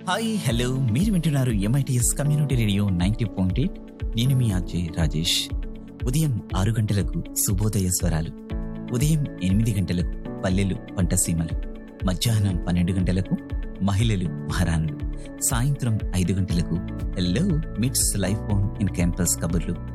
Hi hello మీరు వింటున్నారు MITS community radio 90.8. నేను మీ అజయ్ రాజేష్. ఉదయం 6 గంటలకు శుభోదయ స్వరాలు, ఉదయం 8 గంటలకు పల్లెలు పంటసీమలు, మధ్యాహ్నం 12 గంటలకు మహిళలు మహారాణులు, సాయంత్రం 5 గంటలకు హలో మిట్స్ లైఫ్ ఆన్ ఇన్ క్యాంపస్ కబుర్లు,